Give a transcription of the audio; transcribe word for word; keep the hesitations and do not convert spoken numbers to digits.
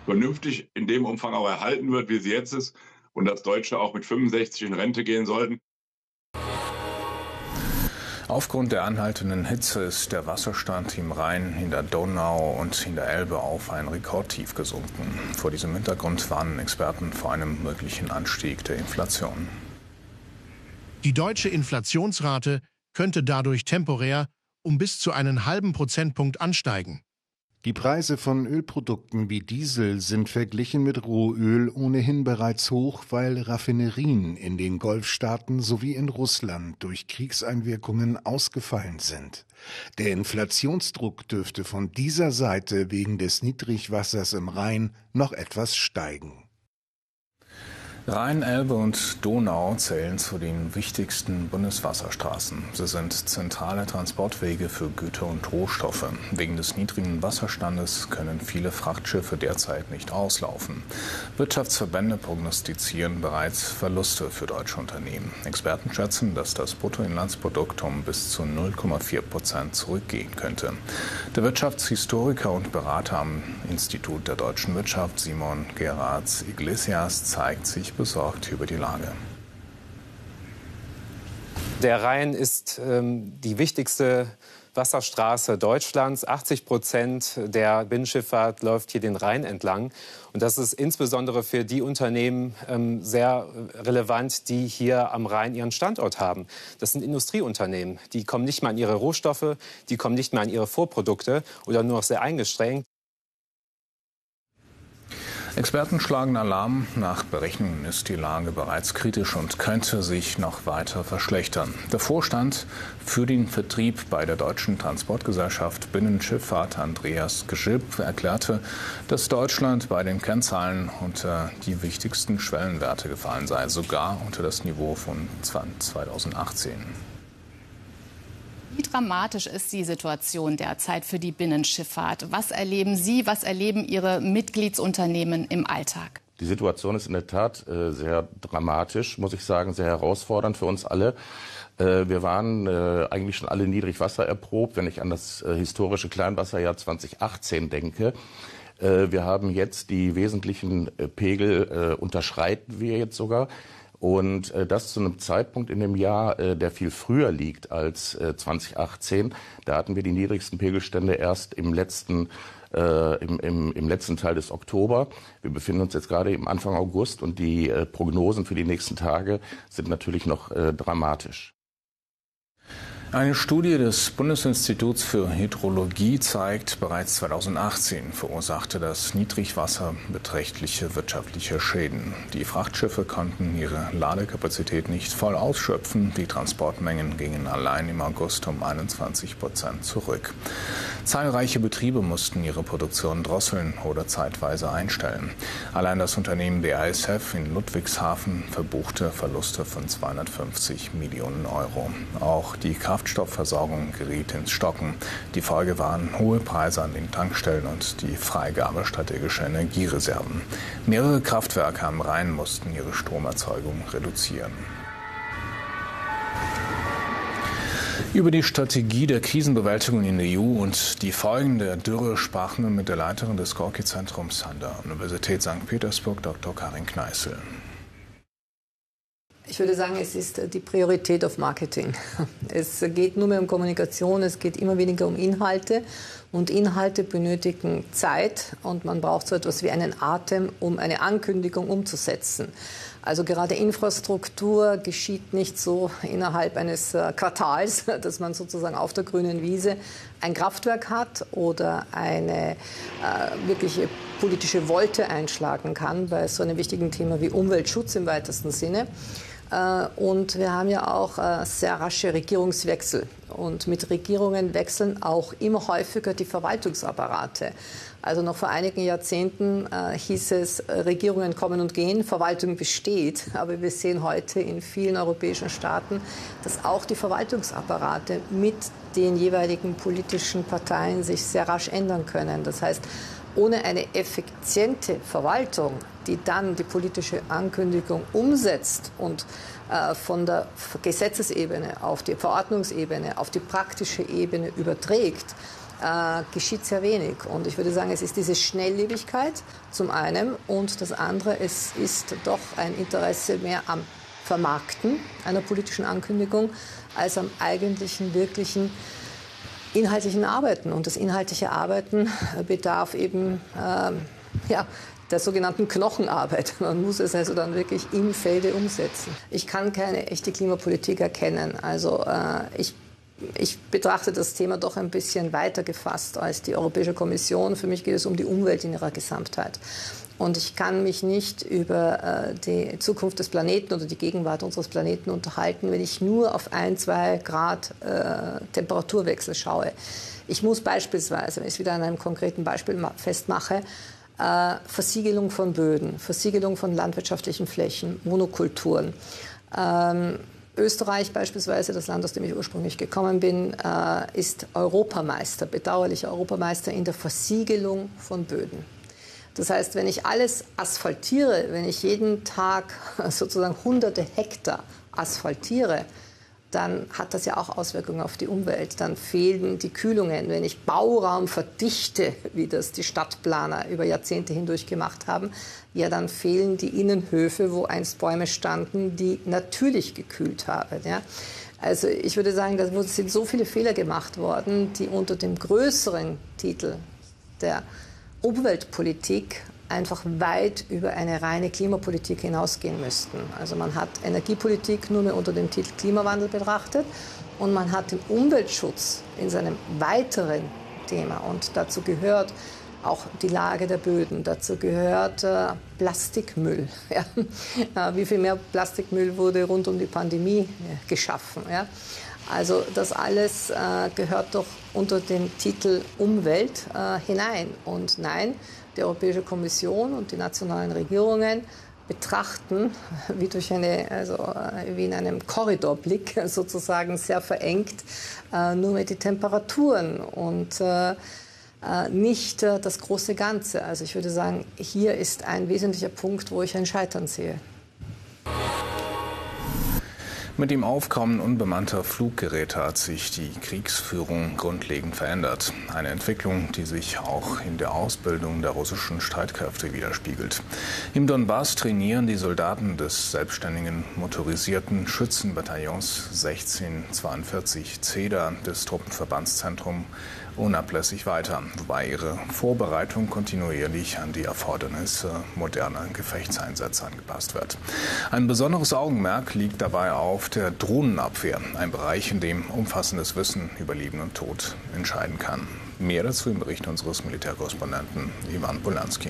vernünftig in dem Umfang auch erhalten wird, wie sie jetzt ist, und dass Deutsche auch mit fünfundsechzig in Rente gehen sollten. Aufgrund der anhaltenden Hitze ist der Wasserstand im Rhein, in der Donau und in der Elbe auf ein Rekordtief gesunken. Vor diesem Hintergrund warnen Experten vor einem möglichen Anstieg der Inflation. Die deutsche Inflationsrate könnte dadurch temporär um bis zu einen halben Prozentpunkt ansteigen. Die Preise von Ölprodukten wie Diesel sind verglichen mit Rohöl ohnehin bereits hoch, weil Raffinerien in den Golfstaaten sowie in Russland durch Kriegseinwirkungen ausgefallen sind. Der Inflationsdruck dürfte von dieser Seite wegen des Niedrigwassers im Rhein noch etwas steigen. Rhein, Elbe und Donau zählen zu den wichtigsten Bundeswasserstraßen. Sie sind zentrale Transportwege für Güter und Rohstoffe. Wegen des niedrigen Wasserstandes können viele Frachtschiffe derzeit nicht auslaufen. Wirtschaftsverbände prognostizieren bereits Verluste für deutsche Unternehmen. Experten schätzen, dass das Bruttoinlandsprodukt um bis zu null Komma vier Prozent zurückgehen könnte. Der Wirtschaftshistoriker und Berater am Institut der deutschen Wirtschaft, Simon Gerards Iglesias, zeigt sich besorgt über die Lage. Der Rhein ist ähm, die wichtigste Wasserstraße Deutschlands. achtzig Prozent der Binnenschifffahrt läuft hier den Rhein entlang. Und das ist insbesondere für die Unternehmen ähm, sehr relevant, die hier am Rhein ihren Standort haben. Das sind Industrieunternehmen. Die kommen nicht mehr an ihre Rohstoffe, die kommen nicht mehr an ihre Vorprodukte oder nur noch sehr eingeschränkt. Experten schlagen Alarm. Nach Berechnungen ist die Lage bereits kritisch und könnte sich noch weiter verschlechtern. Der Vorstand für den Vertrieb bei der Deutschen Transportgesellschaft Binnenschifffahrt, Andreas Geschipp, erklärte, dass Deutschland bei den Kennzahlen unter die wichtigsten Schwellenwerte gefallen sei, sogar unter das Niveau von zweitausendachtzehn. Wie dramatisch ist die Situation derzeit für die Binnenschifffahrt? Was erleben Sie, was erleben Ihre Mitgliedsunternehmen im Alltag? Die Situation ist in der Tat äh, sehr dramatisch, muss ich sagen, sehr herausfordernd für uns alle. Äh, wir waren äh, eigentlich schon alle Niedrigwasser erprobt, wenn ich an das äh, historische Kleinwasserjahr zweitausendachtzehn denke. Äh, wir haben jetzt die wesentlichen äh, Pegel, äh, unterschreiten wir jetzt sogar. Und äh, das zu einem Zeitpunkt in dem Jahr, äh, der viel früher liegt als äh, zweitausendachtzehn. Da hatten wir die niedrigsten Pegelstände erst im letzten, äh, im, im, im letzten Teil des Oktober. Wir befinden uns jetzt gerade im Anfang August und die äh, Prognosen für die nächsten Tage sind natürlich noch äh, dramatisch. Eine Studie des Bundesinstituts für Hydrologie zeigt, bereits zweitausendachtzehn verursachte das Niedrigwasser beträchtliche wirtschaftliche Schäden. Die Frachtschiffe konnten ihre Ladekapazität nicht voll ausschöpfen. Die Transportmengen gingen allein im August um einundzwanzig Prozent zurück. Zahlreiche Betriebe mussten ihre Produktion drosseln oder zeitweise einstellen. Allein das Unternehmen B A S F in Ludwigshafen verbuchte Verluste von zweihundertfünfzig Millionen Euro. Auch die Kraftstoffversorgung geriet ins Stocken. Die Folge waren hohe Preise an den Tankstellen und die Freigabe strategischer Energiereserven. Mehrere Kraftwerke am Rhein mussten ihre Stromerzeugung reduzieren. Über die Strategie der Krisenbewältigung in der E U und die Folgen der Dürre sprachen wir mit der Leiterin des Gorki-Zentrums an der Universität Sankt Petersburg, Doktor Karin Kneißl. Ich würde sagen, es ist die Priorität auf Marketing. Es geht nur mehr um Kommunikation, es geht immer weniger um Inhalte. Und Inhalte benötigen Zeit und man braucht so etwas wie einen Atem, um eine Ankündigung umzusetzen. Also gerade Infrastruktur geschieht nicht so innerhalb eines Quartals, dass man sozusagen auf der grünen Wiese ein Kraftwerk hat oder eine äh, wirkliche politische Volte einschlagen kann bei so einem wichtigen Thema wie Umweltschutz im weitesten Sinne. Und wir haben ja auch sehr rasche Regierungswechsel. Und mit Regierungen wechseln auch immer häufiger die Verwaltungsapparate. Also noch vor einigen Jahrzehnten äh, hieß es, Regierungen kommen und gehen, Verwaltung besteht. Aber wir sehen heute in vielen europäischen Staaten, dass auch die Verwaltungsapparate mit den jeweiligen politischen Parteien sich sehr rasch ändern können. Das heißt, ohne eine effiziente Verwaltung, die dann die politische Ankündigung umsetzt und äh, von der Gesetzesebene auf die Verordnungsebene, auf die praktische Ebene überträgt, äh, geschieht sehr wenig. Und ich würde sagen, es ist diese Schnelllebigkeit zum einen und das andere, es ist doch ein Interesse mehr am Vermarkten einer politischen Ankündigung als am eigentlichen, wirklichen inhaltlichen Arbeiten. Und das inhaltliche Arbeiten bedarf eben ähm, ja, der sogenannten Knochenarbeit. Man muss es also dann wirklich im Felde umsetzen. Ich kann keine echte Klimapolitik erkennen. Also äh, ich Ich betrachte das Thema doch ein bisschen weiter gefasst als die Europäische Kommission. Für mich geht es um die Umwelt in ihrer Gesamtheit. Und ich kann mich nicht über äh, die Zukunft des Planeten oder die Gegenwart unseres Planeten unterhalten, wenn ich nur auf ein, zwei Grad äh, Temperaturwechsel schaue. Ich muss beispielsweise, wenn ich es wieder an einem konkreten Beispiel festmache, äh, Versiegelung von Böden, Versiegelung von landwirtschaftlichen Flächen, Monokulturen, ähm, Österreich beispielsweise, das Land, aus dem ich ursprünglich gekommen bin, äh, ist Europameister, bedauerlicher Europameister in der Versiegelung von Böden. Das heißt, wenn ich alles asphaltiere, wenn ich jeden Tag sozusagen hunderte Hektar asphaltiere, dann hat das ja auch Auswirkungen auf die Umwelt. Dann fehlen die Kühlungen. Wenn ich Bauraum verdichte, wie das die Stadtplaner über Jahrzehnte hindurch gemacht haben, ja, dann fehlen die Innenhöfe, wo einst Bäume standen, die natürlich gekühlt haben. Ja. Also ich würde sagen, da sind so viele Fehler gemacht worden, die unter dem größeren Titel der Umweltpolitik einfach weit über eine reine Klimapolitik hinausgehen müssten. Also man hat Energiepolitik nur mehr unter dem Titel Klimawandel betrachtet und man hat den Umweltschutz in seinem weiteren Thema, und dazu gehört auch die Lage der Böden, dazu gehört äh, Plastikmüll. Ja. Äh, wie viel mehr Plastikmüll wurde rund um die Pandemie äh, geschaffen? Ja. Also das alles äh, gehört doch unter den Titel Umwelt äh, hinein. Und nein, die Europäische Kommission und die nationalen Regierungen betrachten wie durch eine, also wie in einem Korridorblick sozusagen sehr verengt, äh, nur mit die Temperaturen und äh, nicht äh, das große Ganze. Also ich würde sagen, hier ist ein wesentlicher Punkt, wo ich ein Scheitern sehe. Mit dem Aufkommen unbemannter Fluggeräte hat sich die Kriegsführung grundlegend verändert. Eine Entwicklung, die sich auch in der Ausbildung der russischen Streitkräfte widerspiegelt. Im Donbass trainieren die Soldaten des selbstständigen motorisierten Schützenbataillons sechzehnhundertzweiundvierzig Zeder des Truppenverbandszentrums unablässig weiter, wobei ihre Vorbereitung kontinuierlich an die Erfordernisse moderner Gefechtseinsätze angepasst wird. Ein besonderes Augenmerk liegt dabei auf der Drohnenabwehr, ein Bereich, in dem umfassendes Wissen über Leben und Tod entscheiden kann. Mehr dazu im Bericht unseres Militärkorrespondenten Ivan Polanski.